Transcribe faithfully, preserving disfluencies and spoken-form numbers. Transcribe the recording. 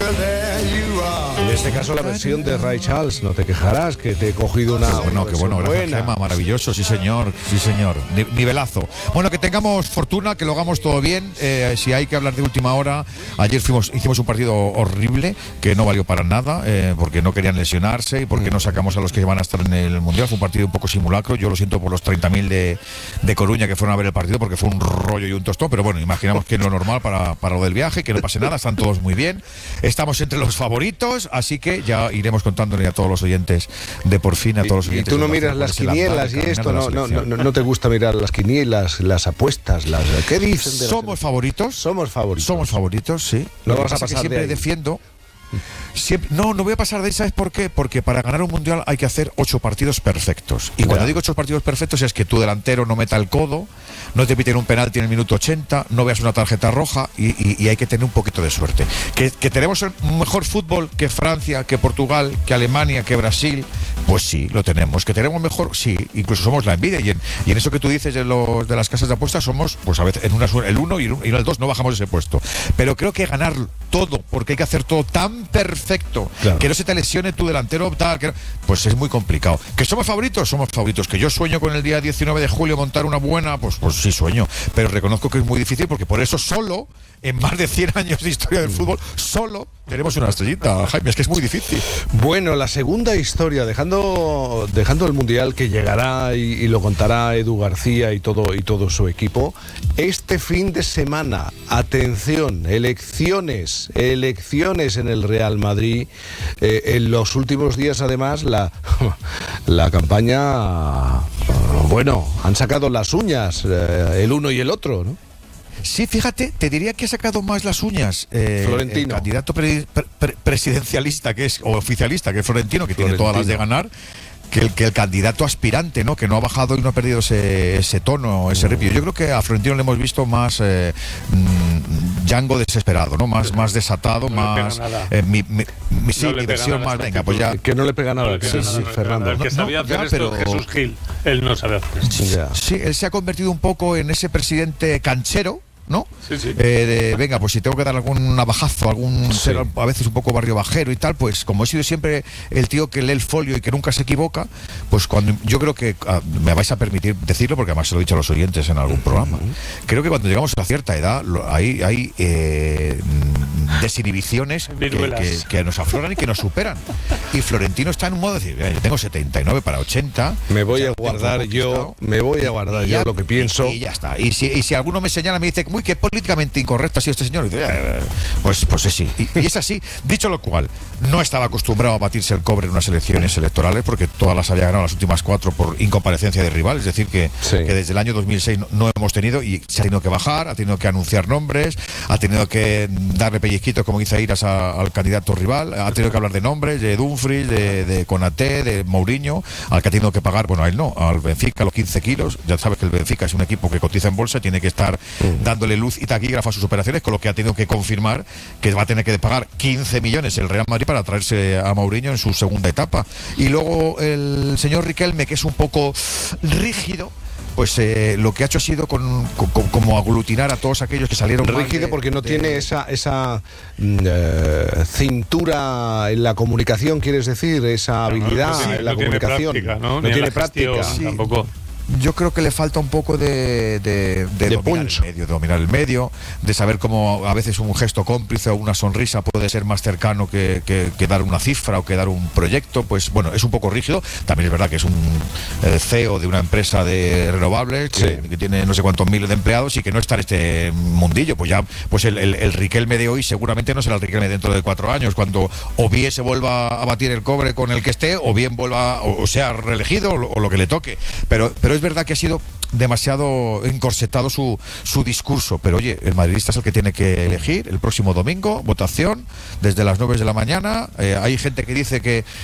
En este caso la versión de Ray Charles, no te quejarás, que te he cogido una... Bueno, qué bueno, gracias, Gemma, maravilloso, sí señor, sí señor, nivelazo. Bueno, que tengamos fortuna, que lo hagamos todo bien, eh, si hay que hablar de última hora, ayer fuimos, hicimos un partido horrible, que no valió para nada, eh, porque no querían lesionarse y porque no sacamos a los que van a estar en el Mundial, fue un partido un poco simulacro, yo lo siento por los treinta mil de, de Coruña que fueron a ver el partido, porque fue un rollo y un tostón, pero bueno, imaginamos que es lo normal para, para lo del viaje, que no pase nada, están todos muy bien, estamos entre los favoritos, así que ya iremos contándole a todos los oyentes de por fin, a todos los oyentes. Y tú no miras las quinielas y esto, no, no, no, no te gusta mirar las quinielas, las apuestas, las ¿qué dicen? De Somos las... favoritos. Somos favoritos. Somos favoritos, sí. No Lo vas a pasar que siempre de ahí. defiendo. Siempre, no, no voy a pasar de ahí, ¿sabes por qué? Porque para ganar un mundial hay que hacer ocho partidos perfectos. Y cuando Ya. digo ocho partidos perfectos es que tu delantero no meta el codo, no te piten un penalti en el minuto ochenta, no veas una tarjeta roja y, y, y hay que tener un poquito de suerte. Que, que tenemos el mejor fútbol que Francia, que Portugal, que Alemania, que Brasil, pues sí, lo tenemos. Que tenemos mejor, sí, incluso somos la envidia. Y en, y en eso que tú dices de, los, de las casas de apuestas somos, pues a veces en una el uno y en el dos no bajamos ese puesto. Pero creo que ganar todo, porque hay que hacer todo tan perfecto, claro, que no se te lesione tu delantero, tal, que no, pues es muy complicado. ¿Que somos favoritos? Somos favoritos. ¿Que yo sueño con el día diecinueve de julio montar una buena? Pues, pues sí sueño. Pero reconozco que es muy difícil porque por eso solo, en más de cien años de historia del fútbol, solo tenemos una estrellita, Jaime, es que es muy difícil. Bueno, la segunda historia, dejando, dejando el Mundial que llegará y, y lo contará Edu García y todo, y todo su equipo, este fin de semana, atención, elecciones, elecciones en el Real Madrid, eh, en los últimos días además la, la campaña, bueno, han sacado las uñas, eh, el uno y el otro, ¿no? Sí, fíjate, te diría que ha sacado más las uñas eh, Florentino, el candidato pre, pre, presidencialista que es, o oficialista, que es Florentino, que Florentino tiene todas las de ganar, que el, que el candidato aspirante, ¿no? Que no ha bajado y no ha perdido ese, ese tono, ese ripio. Yo creo que a Florentino le hemos visto más eh, mmm, Django desesperado, ¿no? Más, más desatado, no más eh, mi, mi, mi, sí, no mi versión más, venga, pues ya. Que no le pega nada, no que sí, sí, sí, Fernando. El que sabía hacer no, ya, esto pero... es Jesús Gil, él no sabe hacer esto. Ya. Sí, él se ha convertido un poco en ese presidente canchero, ¿no? Sí, sí. Eh, de, venga, pues si tengo que dar algún navajazo, algún sí. ser a veces un poco barrio bajero y tal, pues como he sido siempre el tío que lee el folio y que nunca se equivoca, pues cuando yo creo que uh, me vais a permitir decirlo, porque además se lo he dicho a los oyentes en algún programa, creo que cuando llegamos a cierta edad lo, hay, hay eh, desinhibiciones que, que, que nos afloran y que nos superan. Y Florentino está en un modo de decir, yo tengo setenta y nueve para ochenta, me voy a guardar yo, me voy a guardar yo lo que pienso. Y, y ya está. Y si, y si alguno me señala, me dice, uy, qué políticamente incorrecto ha sido este señor, y dice, eh, pues, pues es sí. Y, y es así. Dicho lo cual, no estaba acostumbrado a batirse el cobre en unas elecciones electorales, porque todas las había ganado las últimas cuatro por incomparecencia de rival, es decir, que, sí. que desde el año dos mil seis no, no hemos tenido, y se ha tenido que bajar, ha tenido que anunciar nombres, ha tenido que darle pellizquitos, como dice Iras, a, al candidato rival, ha tenido que hablar de nombres, de Dumfries, de, de Konaté, de Mourinho, al que ha tenido que pagar, bueno, a él no, al Benfica los quince kilos, ya sabes que el Benfica es un equipo que cotiza en bolsa, tiene que estar mm. dándole luz y taquígrafo a sus operaciones, con lo que ha tenido que confirmar que va a tener que pagar quince millones el Real Madrid para traerse a Mourinho en su segunda etapa. Y luego el señor Riquelme, que es un poco rígido, pues eh, lo que ha hecho ha sido con, con, con, como aglutinar a todos aquellos que salieron rígido de, porque no de, tiene esa esa uh, cintura en la comunicación, quieres decir, esa habilidad no, no, no, en la no comunicación, tiene práctica, no, no tiene práctica, sí. Tampoco. Yo creo que le falta un poco de, de, de, de dominar punch. el medio, de dominar el medio, de saber cómo a veces un gesto cómplice o una sonrisa puede ser más cercano que, que, que dar una cifra o que dar un proyecto. Pues bueno, es un poco rígido. También es verdad que es un eh, C E O de una empresa de renovables que, sí. que tiene no sé cuántos miles de empleados y que no está en este mundillo. Pues ya, pues el, el, el Riquelme de hoy seguramente no será el Riquelme dentro de cuatro años, cuando o bien se vuelva a batir el cobre con el que esté, o bien vuelva o, o sea reelegido o lo, o lo que le toque. Pero, pero es verdad que ha sido demasiado encorsetado su, su discurso, pero oye, el madridista es el que tiene que elegir el próximo domingo, votación desde las nueve de la mañana. Eh, hay gente que dice que,